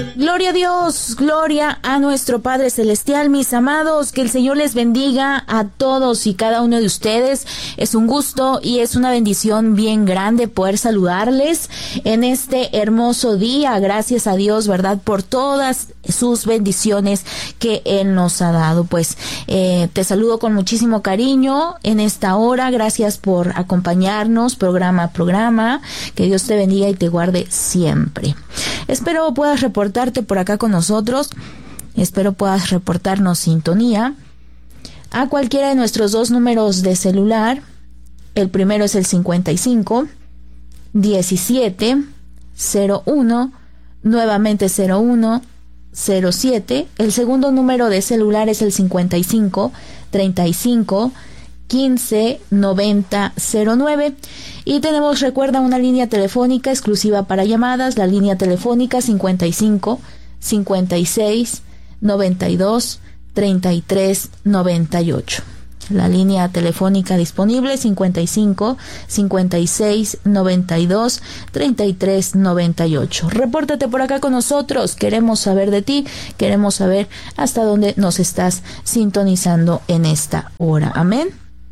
Gloria a Dios, gloria a nuestro Padre Celestial, mis amados, que el Señor les bendiga a todos y cada uno de ustedes. Es un gusto y es una bendición bien grande poder saludarles en este hermoso día. Gracias a Dios, ¿verdad?, por todas sus bendiciones que Él nos ha dado. Pues te saludo con muchísimo cariño en esta hora. Gracias por acompañarnos programa a programa. Que Dios te bendiga y te guarde siempre. Espero puedas reportarte por acá con nosotros. Espero puedas reportarnos sintonía a cualquiera de nuestros dos números de celular. El primero es el 55 17 01, nuevamente 01 07. El segundo número de celular es el 55 35 15 90 09. Y tenemos, recuerda, una línea telefónica exclusiva para llamadas, la línea telefónica 55 56 92 33 98. La línea telefónica disponible 55 56 92 33 98. Repórtate por acá con nosotros. Queremos saber de ti, queremos saber hasta dónde nos estás sintonizando en esta hora. Amén.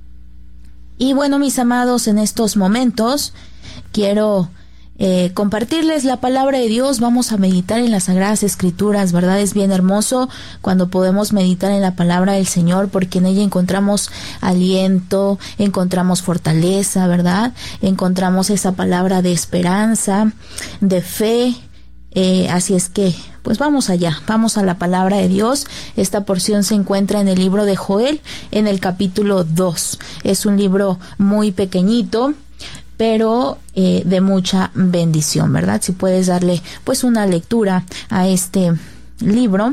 Y bueno, mis amados, en estos momentos quiero compartirles la palabra de Dios. Vamos a meditar en las Sagradas Escrituras, ¿verdad? Es bien hermoso cuando podemos meditar en la palabra del Señor, porque en ella encontramos aliento, encontramos fortaleza, ¿verdad? Encontramos esa palabra de esperanza, de fe. Así es que, pues vamos allá, vamos a la palabra de Dios. Esta porción se encuentra en el libro de Joel, en el capítulo 2. Es un libro muy pequeñito, pero de mucha bendición, ¿verdad? Si puedes darle pues una lectura a este libro,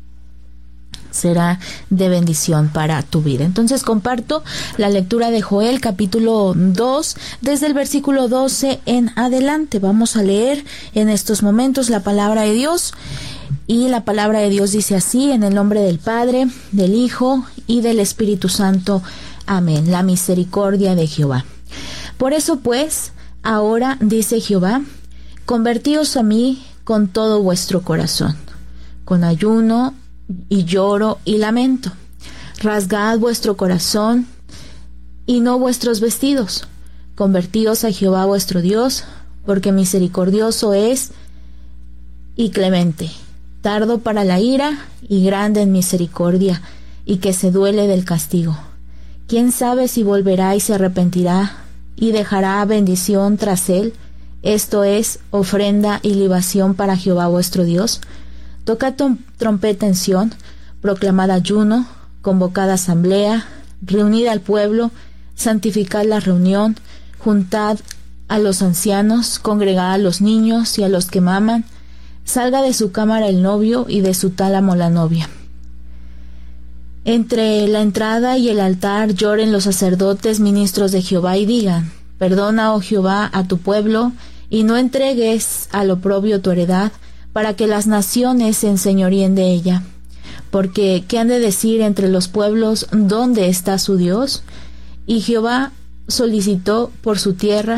será de bendición para tu vida. Entonces comparto la lectura de Joel capítulo 2 desde el versículo 12 en adelante. Vamos a leer en estos momentos la palabra de Dios, y la palabra de Dios dice así: en el nombre del Padre, del Hijo y del Espíritu Santo. Amén. La misericordia de Jehová. Por eso pues, ahora dice Jehová, convertíos a mí con todo vuestro corazón, con ayuno y lloro y lamento. Rasgad vuestro corazón y no vuestros vestidos. Convertíos a Jehová vuestro Dios, porque misericordioso es y clemente, tardo para la ira y grande en misericordia, y que se duele del castigo. ¿Quién sabe si volverá y se arrepentirá y dejará bendición tras él? Esto es ofrenda y libación para Jehová vuestro Dios. Tocad trompeta en Sión, proclamad ayuno, convocad asamblea, reunid al pueblo, santificad la reunión, juntad a los ancianos, congregad a los niños y a los que maman. Salga de su cámara el novio y de su tálamo la novia. Entre la entrada y el altar lloren los sacerdotes, ministros de Jehová, y digan: perdona, oh Jehová, a tu pueblo, y no entregues al oprobio tu heredad, para que las naciones se enseñoríen de ella. Porque ¿qué han de decir entre los pueblos? ¿Dónde está su Dios? Y Jehová solicitó por su tierra,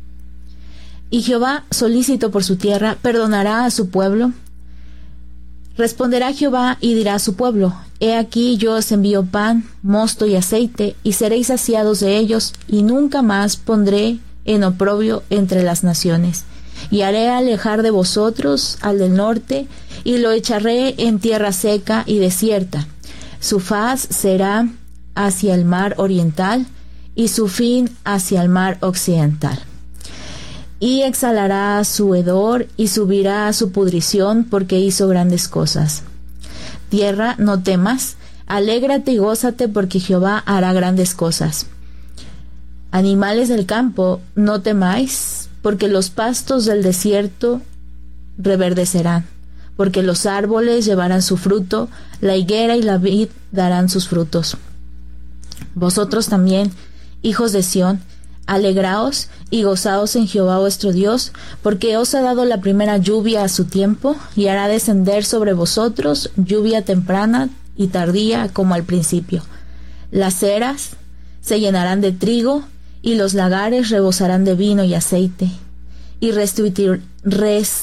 perdonará a su pueblo. Responderá Jehová y dirá a su pueblo: he aquí yo os envío pan, mosto y aceite, y seréis saciados de ellos, y nunca más pondré en oprobio entre las naciones. Y haré alejar de vosotros al del norte, y lo echaré en tierra seca y desierta. Su faz será hacia el mar oriental, y su fin hacia el mar occidental. Y exhalará su hedor, y subirá a su pudrición, porque hizo grandes cosas. Tierra, no temas, alégrate y gózate, porque Jehová hará grandes cosas. Animales del campo, no temáis, porque los pastos del desierto reverdecerán, porque los árboles llevarán su fruto, la higuera y la vid darán sus frutos. Vosotros también, hijos de Sión, alegraos y gozaos en Jehová vuestro Dios, porque os ha dado la primera lluvia a su tiempo, y hará descender sobre vosotros lluvia temprana y tardía como al principio. Las eras se llenarán de trigo, y los lagares rebosarán de vino y aceite, y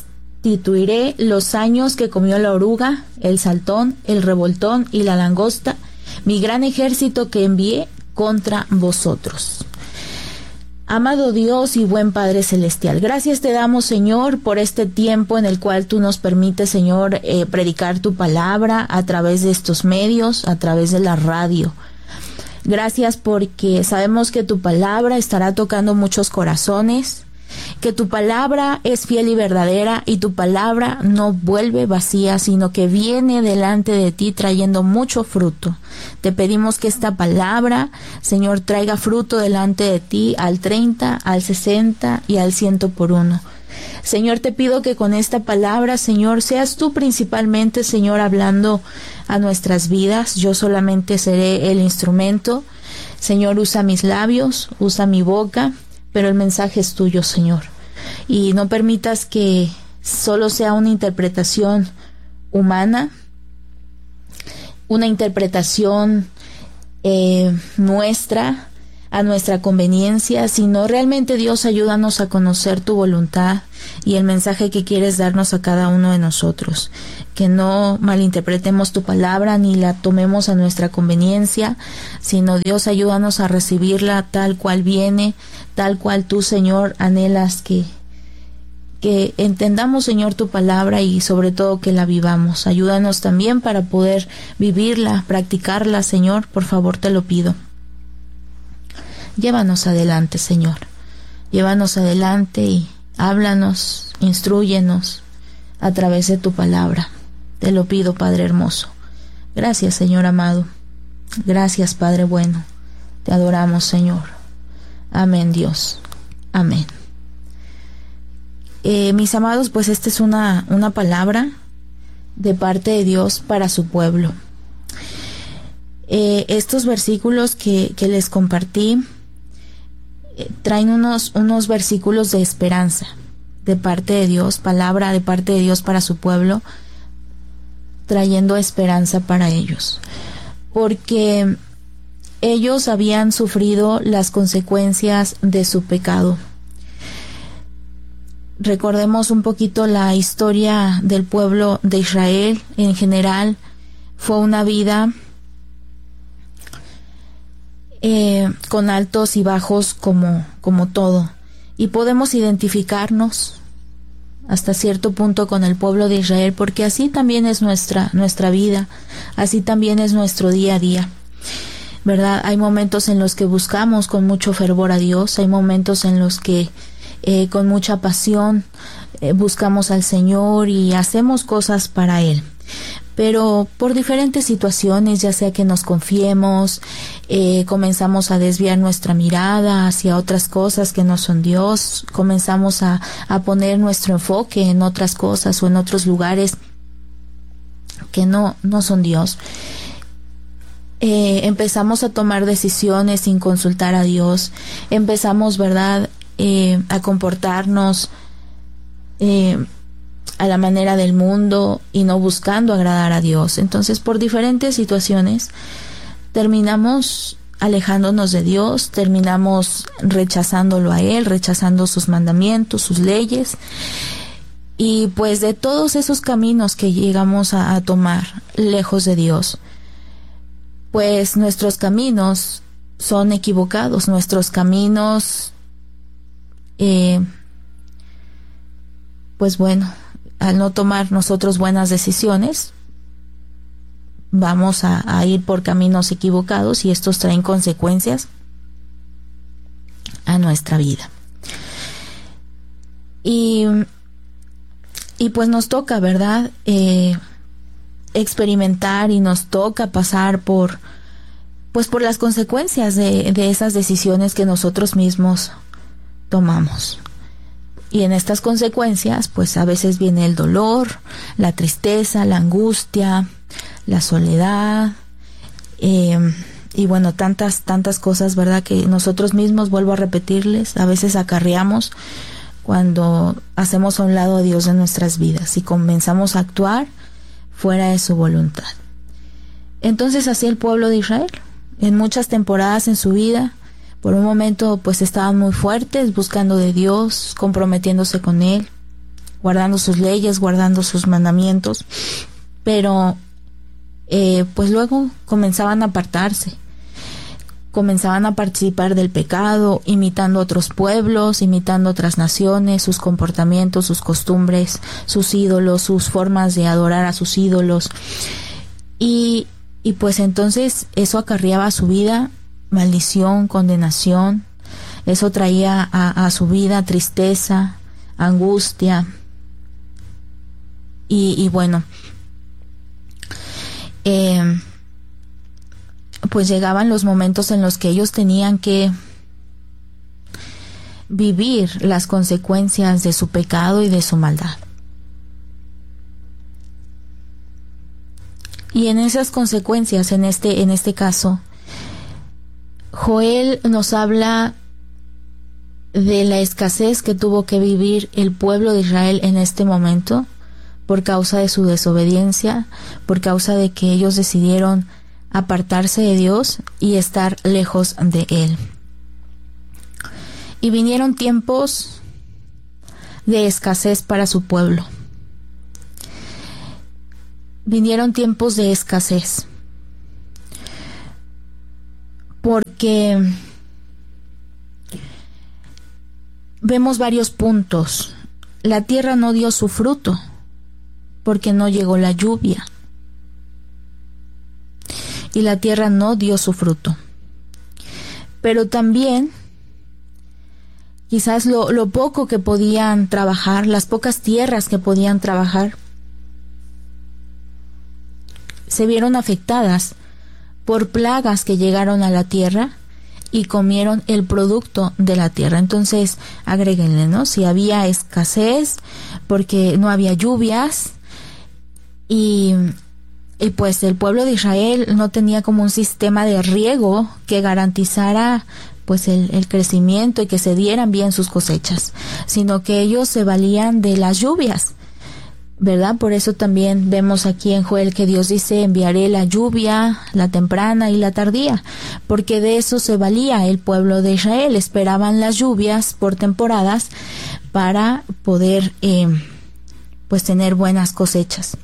restituiré los años que comió la oruga, el saltón, el revoltón y la langosta, mi gran ejército que envié contra vosotros. Amado Dios y buen Padre Celestial, gracias te damos, Señor, por este tiempo en el cual tú nos permites, Señor, predicar tu palabra a través de estos medios, a través de la radio. Gracias porque sabemos que tu palabra estará tocando muchos corazones, que tu palabra es fiel y verdadera y tu palabra no vuelve vacía, sino que viene delante de ti trayendo mucho fruto. Te pedimos que esta palabra, Señor, traiga fruto delante de ti al 30, al 60 y al 100 por uno. Señor, te pido que con esta palabra, Señor, seas tú principalmente, Señor, hablando a nuestras vidas. Yo solamente seré el instrumento. Señor, usa mis labios, usa mi boca, pero el mensaje es tuyo, Señor. Y no permitas que solo sea una interpretación humana, una interpretación nuestra, a nuestra conveniencia, sino realmente, Dios, ayúdanos a conocer tu voluntad y el mensaje que quieres darnos a cada uno de nosotros. Que no malinterpretemos tu palabra ni la tomemos a nuestra conveniencia, sino, Dios, ayúdanos a recibirla tal cual viene, tal cual tú, Señor, anhelas que entendamos, Señor, tu palabra y sobre todo que la vivamos. Ayúdanos también para poder vivirla, practicarla, Señor, por favor te lo pido. Llévanos adelante, Señor. Llévanos adelante y háblanos, instrúyenos a través de tu palabra. Te lo pido, Padre hermoso. Gracias, Señor amado. Gracias, Padre bueno. Te adoramos, Señor. Amén, Dios. Amén. Mis amados, pues esta es una palabra de parte de Dios para su pueblo. Estos versículos que les compartí traen unos versículos de esperanza de parte de Dios, palabra de parte de Dios para su pueblo, trayendo esperanza para ellos, porque ellos habían sufrido las consecuencias de su pecado. Recordemos un poquito la historia del pueblo de Israel en general. Fue una vida con altos y bajos como todo, y podemos identificarnos hasta cierto punto con el pueblo de Israel, porque así también es nuestra vida, así también es nuestro día a día, ¿verdad? Hay momentos en los que buscamos con mucho fervor a Dios, hay momentos en los que con mucha pasión buscamos al Señor y hacemos cosas para Él. Pero por diferentes situaciones, ya sea que nos confiemos, comenzamos a desviar nuestra mirada hacia otras cosas que no son Dios, comenzamos a poner nuestro enfoque en otras cosas o en otros lugares que no son Dios. Empezamos a tomar decisiones sin consultar a Dios, empezamos, ¿verdad?, a comportarnos a la manera del mundo y no buscando agradar a Dios. Entonces, por diferentes situaciones terminamos alejándonos de Dios, terminamos rechazándolo a Él, rechazando sus mandamientos, sus leyes, y pues de todos esos caminos que llegamos a tomar lejos de Dios, pues nuestros caminos son equivocados, nuestros caminos pues bueno, al no tomar nosotros buenas decisiones, vamos a ir por caminos equivocados y estos traen consecuencias a nuestra vida. Y pues nos toca, ¿verdad?, experimentar, y nos toca pasar por las consecuencias de esas decisiones que nosotros mismos tomamos. Y en estas consecuencias, pues a veces viene el dolor, la tristeza, la angustia, la soledad, y bueno, tantas cosas, ¿verdad?, que nosotros mismos, vuelvo a repetirles, a veces acarreamos cuando hacemos a un lado a Dios de nuestras vidas y comenzamos a actuar fuera de su voluntad. Entonces, así el pueblo de Israel, en muchas temporadas en su vida, por un momento pues estaban muy fuertes, buscando de Dios, comprometiéndose con Él, guardando sus leyes, guardando sus mandamientos, pero pues luego comenzaban a apartarse, comenzaban a participar del pecado, imitando otros pueblos, imitando otras naciones, sus comportamientos, sus costumbres, sus ídolos, sus formas de adorar a sus ídolos. Y pues entonces eso acarreaba a su vida maldición, condenación. Eso traía a su vida tristeza, angustia. Y bueno, pues llegaban los momentos en los que ellos tenían que vivir las consecuencias de su pecado y de su maldad. Y en esas consecuencias, en este caso, Joel nos habla de la escasez que tuvo que vivir el pueblo de Israel en este momento por causa de su desobediencia, por causa de que ellos decidieron apartarse de Dios y estar lejos de Él. Y vinieron tiempos de escasez para su pueblo. Vinieron tiempos de escasez. Porque vemos varios puntos. La tierra no dio su fruto porque no llegó la lluvia. Y la tierra no dio su fruto. Pero también, quizás lo poco que podían trabajar, las pocas tierras que podían trabajar, se vieron afectadas por plagas que llegaron a la tierra y comieron el producto de la tierra. Entonces, agréguenle, ¿no? Si había escasez, porque no había lluvias, y pues el pueblo de Israel no tenía como un sistema de riego que garantizara pues el crecimiento y que se dieran bien sus cosechas, sino que ellos se valían de las lluvias, ¿verdad? Por eso también vemos aquí en Joel que Dios dice: enviaré la lluvia, la temprana y la tardía, porque de eso se valía el pueblo de Israel. Esperaban las lluvias por temporadas para poder pues tener buenas cosechas.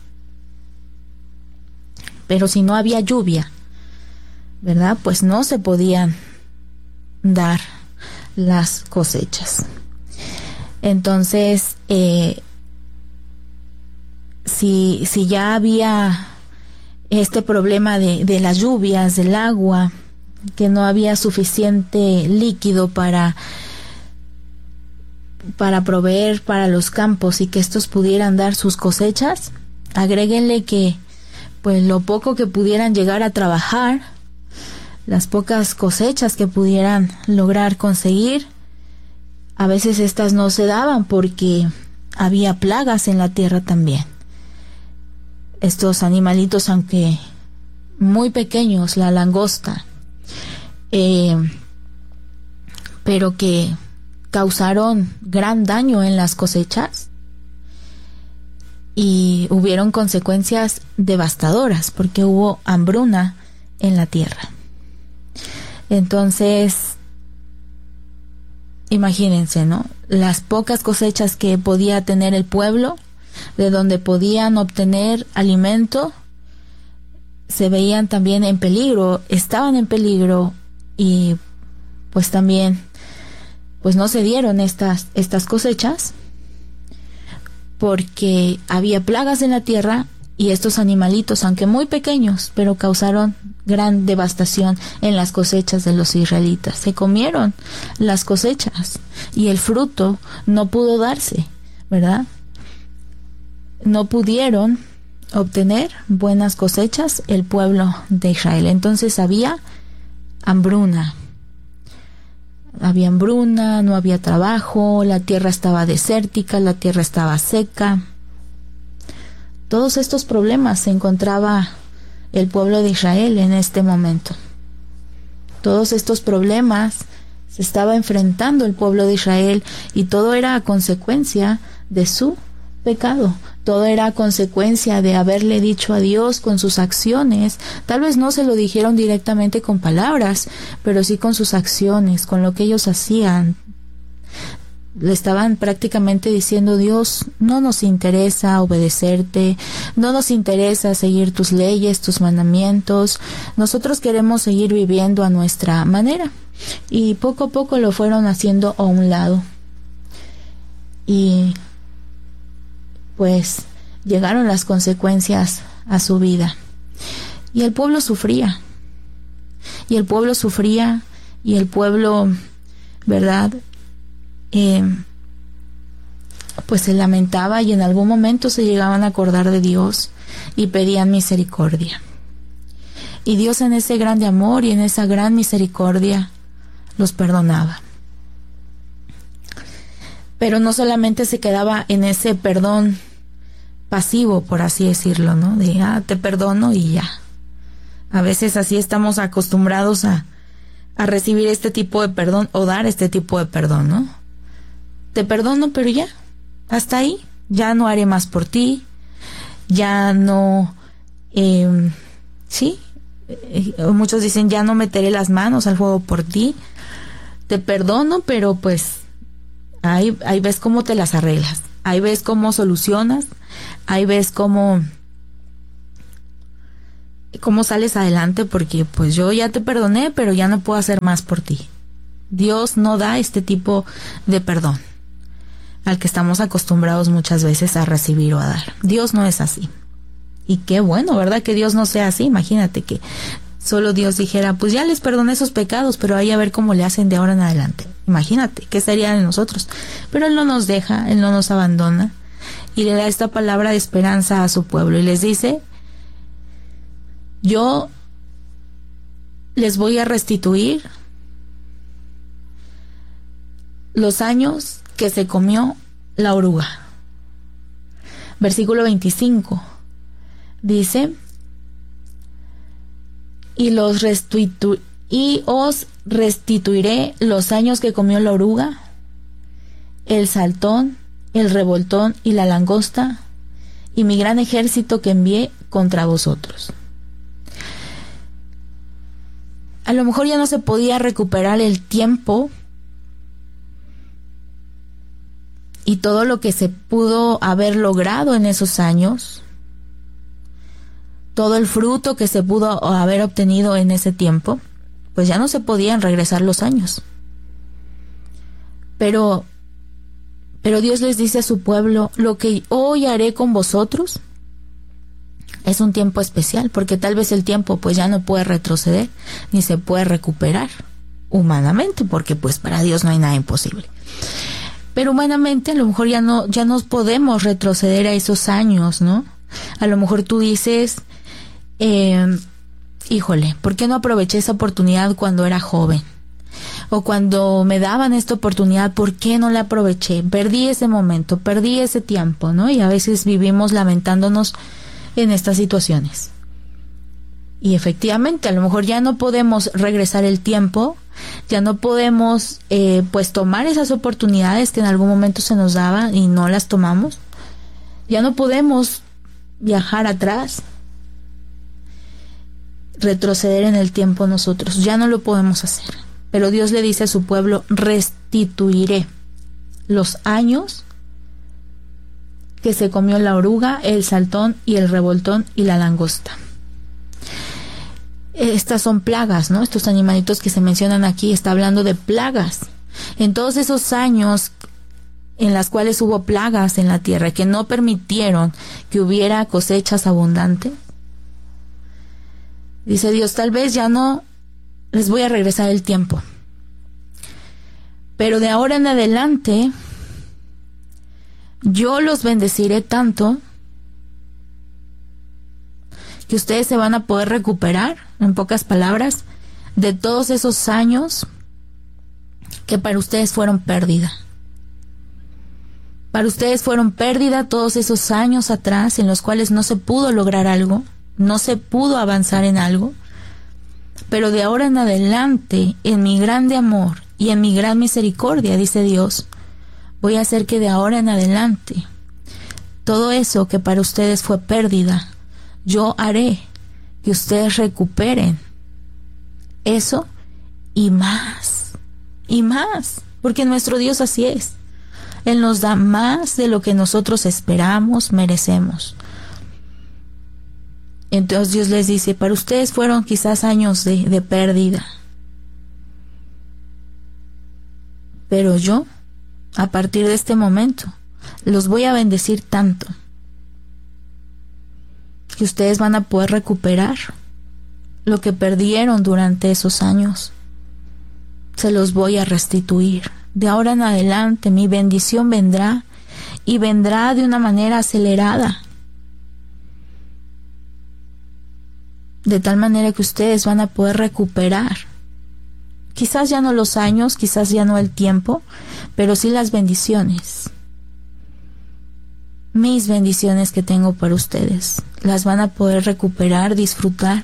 Pero si no había lluvia, ¿verdad? Pues no se podían dar las cosechas. Entonces, si ya había este problema de las lluvias, del agua, que no había suficiente líquido para proveer para los campos y que estos pudieran dar sus cosechas, agréguenle que pues lo poco que pudieran llegar a trabajar, las pocas cosechas que pudieran lograr conseguir, a veces estas no se daban porque había plagas en la tierra también. Estos animalitos, aunque muy pequeños, la langosta, pero que causaron gran daño en las cosechas, y hubieron consecuencias devastadoras porque hubo hambruna en la tierra. Entonces, imagínense, ¿no? Las pocas cosechas que podía tener el pueblo, de donde podían obtener alimento, se veían también en peligro, estaban en peligro, y pues también pues no se dieron estas cosechas porque había plagas en la tierra, y estos animalitos, aunque muy pequeños, pero causaron gran devastación en las cosechas de los israelitas. Se comieron las cosechas y el fruto no pudo darse, ¿verdad? No pudieron obtener buenas cosechas el pueblo de Israel. Entonces había hambruna. Había hambruna, no había trabajo, la tierra estaba desértica, la tierra estaba seca. Todos estos problemas se encontraba el pueblo de Israel en este momento. Todos estos problemas se estaba enfrentando el pueblo de Israel, y todo era a consecuencia de su pecado. Todo era a consecuencia de haberle dicho a Dios con sus acciones. Tal vez no se lo dijeron directamente con palabras, pero sí con sus acciones, con lo que ellos hacían. le estaban prácticamente diciendo: Dios, no nos interesa obedecerte, no nos interesa seguir tus leyes, tus mandamientos, nosotros queremos seguir viviendo a nuestra manera. Y poco a poco lo fueron haciendo a un lado. Y pues llegaron las consecuencias a su vida. Y el pueblo sufría. Y el pueblo sufría. Y el pueblo, ¿verdad? Pues se lamentaba, y en algún momento se llegaban a acordar de Dios y pedían misericordia. Y Dios, en ese grande amor y en esa gran misericordia, los perdonaba. Pero no solamente se quedaba en ese perdón pasivo, por así decirlo, ¿no? De, te perdono y ya. A veces así estamos acostumbrados a recibir este tipo de perdón o dar este tipo de perdón, ¿no? Te perdono, pero ya, hasta ahí. Ya no haré más por ti. Ya no, muchos dicen: ya no meteré las manos al fuego por ti. Te perdono, pero pues ahí ves cómo te las arreglas. Ahí ves cómo solucionas. Ahí ves cómo sales adelante, porque pues yo ya te perdoné, pero ya no puedo hacer más por ti. Dios no da este tipo de perdón al que estamos acostumbrados muchas veces a recibir o a dar. Dios no es así. Y qué bueno, ¿verdad? Que Dios no sea así. Imagínate que solo Dios dijera: pues ya les perdoné esos pecados, pero ahí a ver cómo le hacen de ahora en adelante. Imagínate, ¿qué sería de nosotros? Pero Él no nos deja, Él no nos abandona, y le da esta palabra de esperanza a su pueblo, y les dice: yo les voy a restituir los años que se comió la oruga. Versículo 25 dice: y os restituiré los años que comió la oruga, el saltón, el revoltón y la langosta, y mi gran ejército que envié contra vosotros. A lo mejor ya no se podía recuperar el tiempo y todo lo que se pudo haber logrado en esos años, todo el fruto que se pudo haber obtenido en ese tiempo, pues ya no se podían regresar los años. Pero Dios les dice a su pueblo: lo que hoy haré con vosotros es un tiempo especial, porque tal vez el tiempo pues ya no puede retroceder ni se puede recuperar humanamente, porque pues para Dios no hay nada imposible. Pero humanamente a lo mejor ya no podemos retroceder a esos años, ¿no? A lo mejor tú dices: híjole, ¿por qué no aproveché esa oportunidad cuando era joven? O cuando me daban esta oportunidad, ¿por qué no la aproveché? Perdí ese momento, perdí ese tiempo, ¿no? Y a veces vivimos lamentándonos en estas situaciones. Y efectivamente, a lo mejor ya no podemos regresar el tiempo, ya no podemos pues tomar esas oportunidades que en algún momento se nos daban y no las tomamos. Ya no podemos viajar atrás, retroceder en el tiempo nosotros, ya no lo podemos hacer. Pero Dios le dice a su pueblo: restituiré los años que se comió la oruga, el saltón y el revoltón y la langosta. Estas son plagas, ¿no? Estos animalitos que se mencionan aquí, está hablando de plagas. En todos esos años en las cuales hubo plagas en la tierra que no permitieron que hubiera cosechas abundantes, dice Dios: tal vez ya no les voy a regresar el tiempo, pero de ahora en adelante yo los bendeciré tanto que ustedes se van a poder recuperar, en pocas palabras, de todos esos años que para ustedes fueron pérdida. Para ustedes fueron pérdida todos esos años atrás en los cuales no se pudo lograr algo, no se pudo avanzar en algo. Pero de ahora en adelante, en mi grande amor y en mi gran misericordia, dice Dios, voy a hacer que de ahora en adelante todo eso que para ustedes fue pérdida, yo haré que ustedes recuperen eso y más, porque nuestro Dios así es. Él nos da más de lo que nosotros esperamos, merecemos. Entonces Dios les dice, para ustedes fueron quizás años de pérdida. Pero yo, a partir de este momento, los voy a bendecir tanto que ustedes van a poder recuperar lo que perdieron durante esos años. Se los voy a restituir. De ahora en adelante mi bendición vendrá, y vendrá de una manera acelerada, de tal manera que ustedes van a poder recuperar, quizás ya no los años, quizás ya no el tiempo, pero sí las bendiciones. Mis bendiciones que tengo para ustedes las van a poder recuperar, disfrutar,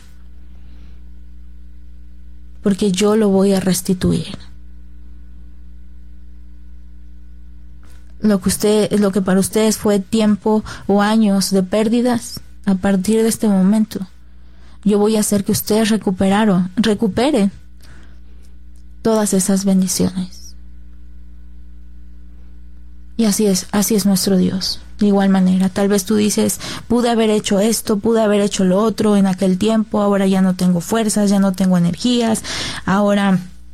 porque yo lo voy a restituir. Lo que para ustedes fue tiempo o años de pérdidas, a partir de este momento yo voy a hacer que ustedes recuperen todas esas bendiciones. Y así es nuestro Dios. De igual manera, tal vez tú dices, pude haber hecho esto, pude haber hecho lo otro en aquel tiempo, ahora ya no tengo fuerzas, ya no tengo energías, ahora